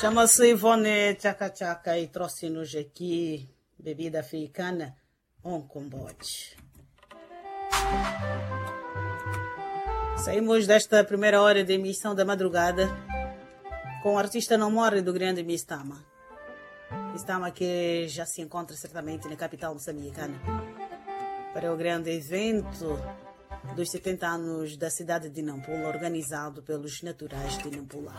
Chama-se Ivone Chaka Chaka e trouxe-nos aqui bebida africana, um combote. Saímos desta primeira hora de emissão da madrugada com o artista Não Morre do grande Mistama. Mistama que já se encontra certamente na capital moçambicana para o grande evento dos 70 anos da cidade de Nampula, organizado pelos naturais de Nampula.